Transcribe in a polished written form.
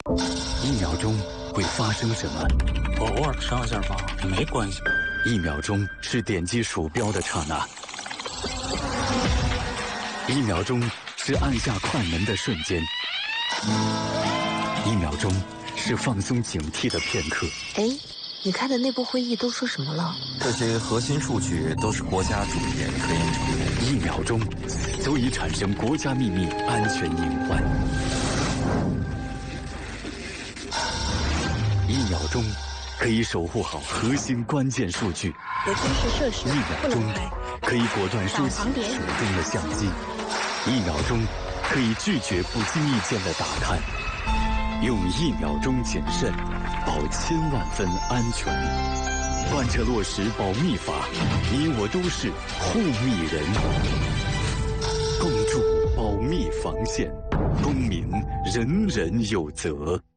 1秒钟会发生什么？ 偶尔上下吧，没关系。 1秒钟是点击鼠标的刹那，1秒钟是按下快门的瞬间，1秒钟是放松警惕的片刻。 哎，你开的内部会议都说什么了？ 这些核心数据都是国家主页可以查的。 1秒钟足以产生国家秘密安全隐患。1秒钟可以守护好核心关键数据。 有军事设施 1秒钟可以果断收起手中的相机。1秒钟可以拒绝不经意间的打探。用1秒钟谨慎，保千万分安全。贯彻落实保密法，你我都是护密人。共筑保密防线，公民人人有责。